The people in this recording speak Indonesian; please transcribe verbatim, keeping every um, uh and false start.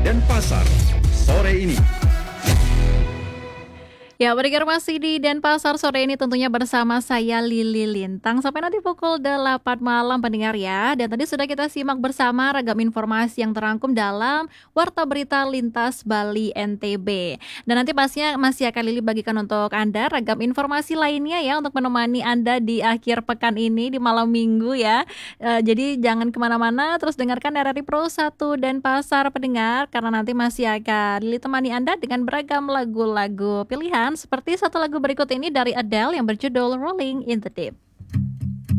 Denpasar sore ini. Ya, bergerak masih di Denpasar sore ini tentunya bersama saya Lili Lintang sampai nanti pukul delapan malam pendengar ya. Dan tadi sudah kita simak bersama ragam informasi yang terangkum dalam Warta Berita Lintas Bali N T B. Dan nanti pastinya masih akan Lili bagikan untuk Anda ragam informasi lainnya ya untuk menemani Anda di akhir pekan ini di malam minggu ya. E, jadi jangan kemana-mana, terus dengarkan R R I Pro satu Denpasar pendengar, karena nanti masih akan Lili temani Anda dengan beragam lagu-lagu pilihan seperti satu lagu berikut ini dari Adele yang berjudul Rolling in the Deep.